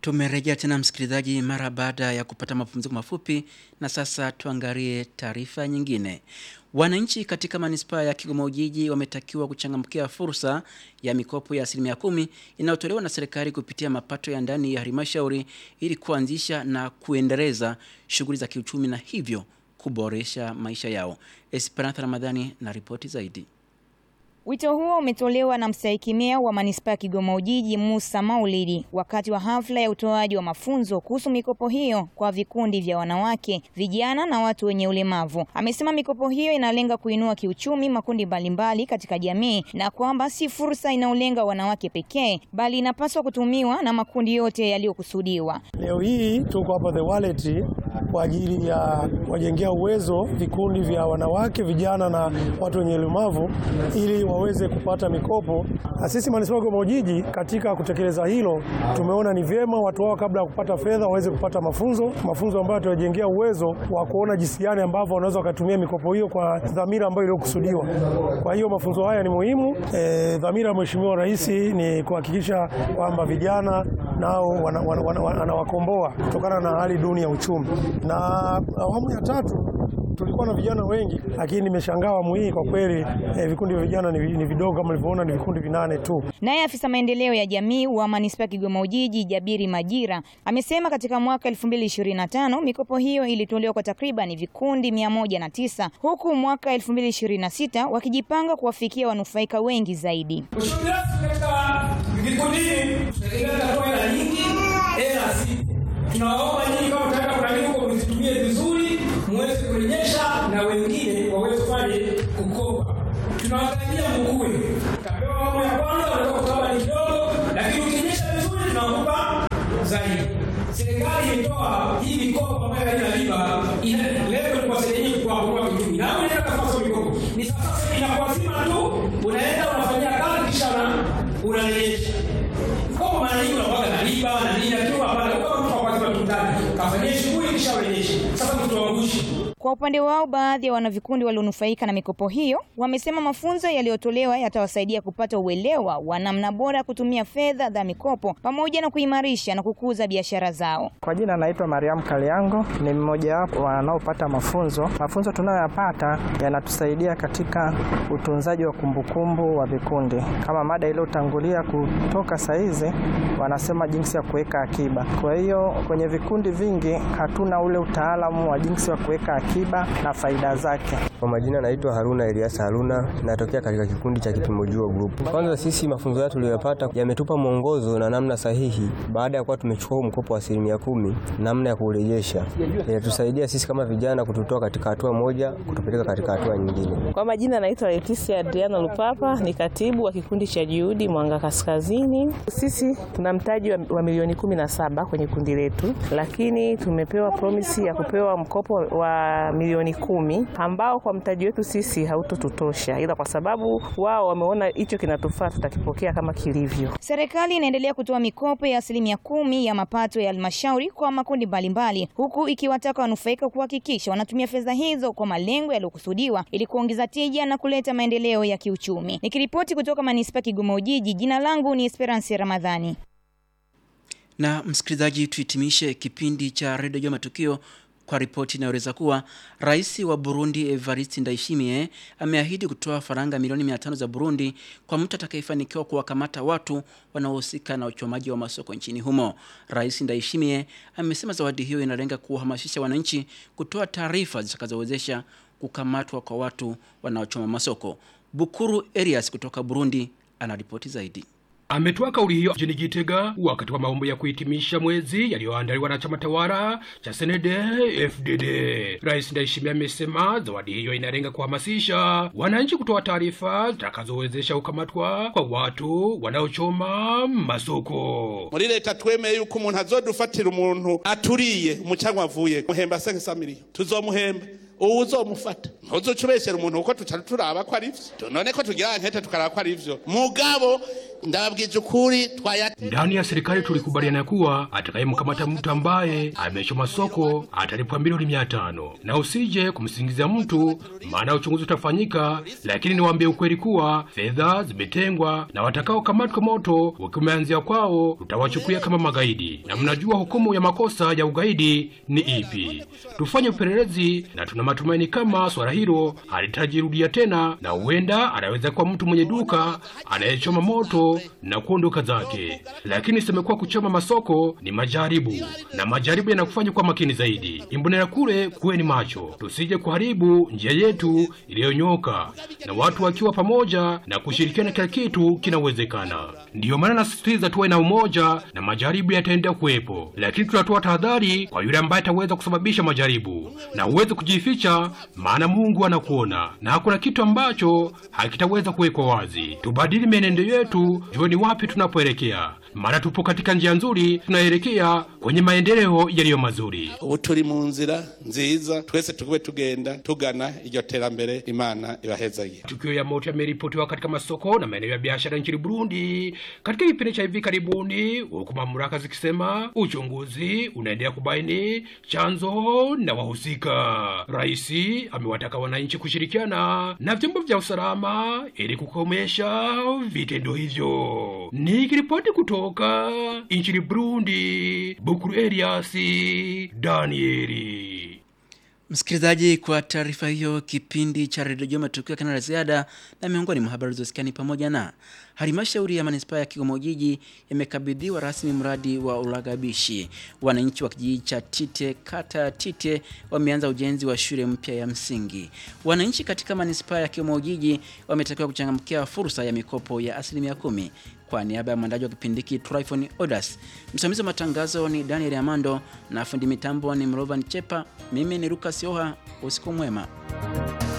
Tumerejea tena msikilizaji mara baada ya kupata mapumziko mafupi, na sasa tuangalie taarifa nyingine. Wananchi katika manispaa ya Kigoma Ujiji wametakiwa kuchangamkia fursa ya mikopo ya 10% inayotolewa na serikali kupitia mapato ya ndani ya halmashauri ili kuanzisha na kuendeleza shughuli za kiuchumi na hivyo kuboresha maisha yao. Esperanza Ramadhani na ripoti zaidi. Wito huo umetolewa na mstahiki meya wa manispaa ya Kigoma Ujiji Musa Maulidi wakati wa hafla ya utoaji wa mafunzo kuhusu mikopo hiyo kwa vikundi vya wanawake, vijana na watu wenye ulemavu. Amesema mikopo hiyo inalenga kuinua kiuchumi makundi mbalimbali katika jamii na kwamba si fursa inayolenga wanawake pekee bali inapaswa kutumiwa na makundi yote yaliyokusudiwa. Leo hii tuko hapa The Wallet kwa ajili ya kuwajengea uwezo vikundi vya wanawake, vijana na watu wenye ulemavu ili waweze kupata mikopo. Na sisi manispaa ya Kigoma Ujiji katika kutekeleza hilo tumeona ni vyema watu wao kabla ya kupata fedha waweze kupata mafunzo ambayo tutawajengea uwezo wa kuona jinsi gani ambavyo wanaweza kutumia mikopo hiyo kwa dhamira ambayo iliyokusudiwa. Kwa hiyo mafunzo haya ni muhimu. Dhamira ya Mheshimiwa Rais ni kuhakikisha kwamba vijana nao wanawakomboa kutokana na hali duni ya uchumi. Na awamu ya 3 tulikuwa na vijana wengi, lakini nimeshangaa awamu hii kwa kweli vikundi vya vijana ni vidogo, kama mlivyoona ni vikundi 8 tu. Naye afisa maendeleo ya jamii wa manispaa ya Kigoma Ujiji Jabiri Majira amesema katika mwaka 2025 mikopo hiyo ilitolewa kwa takriban vikundi 109 huku mwaka 2026 wakijipanga kuwafikia wanufaika wengi zaidi. Tunaomba nyinyi kama mtaka kunalipo mzitumie vizuri, muweze kurejesha na wengine waweze kufanya kukopa. Tunawatarajia mkue. Tapewa awamu ya kwanza wanaweza kutoa ni kidogo, lakini ukinyesha vizuri tunakupa zaidi. Serikali imetoa hii mikopo ambayo haina riba, leo ni kwa serikali kwa kuwa kiuchumi. Na wewe unataka kufanya mikopo. Ni sasa inakuazima tu, unaenda unafanyia kazi kisha unarejesha. Kwa maana hiyo unakuwa na riba na nini akiwa hapana Kwa upande wao baadhi ya wanavikundi walionufaika na mikopo hiyo wamesema mafunzo yaliyotolewa yatawasaidia kupata uelewa wa namna bora ya kutumia fedha za mikopo pamoja na kuimarisha na kukuza biashara zao. Kwa jina naitwa Mariam Kaliango, ni mmoja wapo wanaopata mafunzo. Mafunzo tunayoyapata yanatusaidia katika utunzaji wa kumbukumbu wa vikundi. Kama mada iliyotangulia kutoka saizi wanasema jinsi ya kuweka akiba. Kwa hiyo kwenye vikundi vingi hatuna ule utaalamu wa jinsi ya kuweka akiba na faida zake. Kwa majina naitwa Haruna Elias Haruna, natokea katika kikundi cha Kipimojua Group. Kwanza sisi mafunzo yetu tuliyopata yametupa mwongozo na namna sahihi baada ya kuwa tumechukua mkopo wa 10%, namna ya kurejesha. Inatusaidia sisi kama vijana kututoa katika hatua moja kutupeleka katika hatua nyingine. Kwa majina naitwa Leticia Adriano Lupapa, ni katibu wa kikundi cha Juhudi Mwanga Kaskazini. Sisi tuna mtaji wa milioni 17 kwenye kundi letu, lakini tumepewa promise ya kupewa mkopo wa milioni 10 ambao kwa mtaji wetu sisi hautotutosha, ila kwa sababu wao wameona hicho kinatufaa tutakipokea kama kilivyo. Serikali inaendelea kutoa mikopo ya 10% ya mapato ya halmashauri kwa makundi mbalimbali huku ikiwataka wanufaika kuhakikisha wanatumia fedha hizo kwa malengo yaliyokusudiwa ili kuongeza tija na kuleta maendeleo ya kiuchumi. Nikiripoti kutoka manispaa Kigoma Ujiji, jina langu ni Esperanza Ramadhani. Na msikilizaji, tuhitimishe kipindi cha Radio Matukio kwa ripoti inayoeleza kuwa Rais wa Burundi Evariste Ndayishimiye ameahidi kutoa faranga milioni 500 za Burundi kwa mtu atakayefanikiwa kuwakamata watu wanaohusika na uchomaji wa masoko nchini humo. Rais Ndayishimiye amesema zawadi hiyo inalenga kuhamasisha wananchi kutoa taarifa zitakazowezesha kukamatwa kwa watu wanaochoma masoko. Bukuru Elias kutoka Burundi anaripoti zaidi. Ametoa kauli hiyo jijini Gitega wakati wa maombi ya kuhitimisha mwezi yaliyoandaliwa na chama tawala cha CNDD-FDD. Rais Ndayishimiye amesema zawadi hiyo inalenga kuhamasisha wananchi kutoa taarifa zitakazowezesha kukamatwa kwa watu wanaochoma masoko. Muri leta twemeye yuko umuntu azodufatira umuntu aturiye umucangwa avuye muhemba 500 miliyoni tuzomuhemba uzomufata ntuzocubeshera umuntu uko turaba ko ari vyo none ko tugira nkete tukaraba ko ari vyo mugabo ndababwije ukuri ndani ya serikali tulikubaliana kuwa atakayemkamata mtu ambaye amechoma soko atalipwa milioni 500 na usije kumsingizia mtu, maana uchunguzi utafanyika. Lakini niwaambie ukweli kuwa fedha zimetengwa na watakao kamatwa moto wakimeanzia kwao tutawachukulia kama magaidi, na mnajua hukumu ya makosa ya ugaidi ni ipi. Tufanye upelelezi na tuna matumaini kama swala hilo halitajirudia tena, na huenda anaweza kuwa mtu mwenye duka anayechoma moto na kuondoka zake. Lakini semekuwa kuchoma masoko ni majaribu, na majaribu yanakufanya kwa makini zaidi. Imbonera kule kuweni macho, tusije kuharibu njia yetu iliyonyoka, na watu wakiwa pamoja na kushirikiana kila kitu kinawezekana. Ndiyo maana nasisitiza tuwe na umoja, na majaribu yataendelea kuwepo, lakini tunatoa tahadhari kwa yule ambaye ataweza kusababisha majaribu, na uweze kujificha, maana Mungu anakuona na hakuna kitu ambacho hakitaweza kuwekwa wazi. Tubadili menendo yetu, jua ni wapi tunapoelekea, maana tupo katika njia nzuri, tunaelekea kwenye maendeleo yaliyo mazuri. Ubu turi mu nzira nziza, twese tukube tugenda tugana iryo terambere Imana ibahezaye. Tukio ya moto yameripotiwa katika masoko na maeneo ya biashara nchini Burundi katika kipindi cha hivi karibuni, huku mamlaka zikisema uchunguzi unaendelea kubaini chanzo na wahusika. Rais amewataka wananchi kushirikiana na vyombo vya usalama ili kukomesha vitendo hivyo. Nikiripoti kutoka nchini Burundi, Bukuru Elias Danieli. Msikilizaji, kwa taarifa hiyo, kipindi cha redio matukio kana la ziada, na miongoni mwa habari zosikiani pamoja na halmashauri ya manispaa ya Kigoma Ujiji imekabidhiwa rasmi mradi wa Ulagabishi. Wananchi wa kijiji cha Tite, kata Tite, wameanza ujenzi wa shule mpya ya msingi. Wananchi katika manispaa ya Kigoma Ujiji wametakiwa kuchangamkia fursa ya mikopo ya 10%. Kwa niaba ya mwandaji wa kipindi hiki Tryphon Odas, msimamizi wa matangazo ni Daniel Amando na fundi mitambo ni Mrovan Chepa. Mimi ni Lucas Yoha. Usiku mwema.